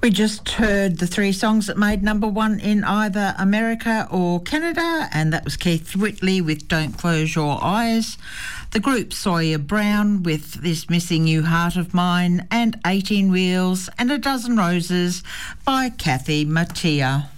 We just heard the three songs that made number one in either America or Canada, and that was Keith Whitley with Don't Close Your Eyes, the group Sawyer Brown with This Missing You Heart of Mine, and 18 Wheels and A Dozen Roses by Kathy Mattea.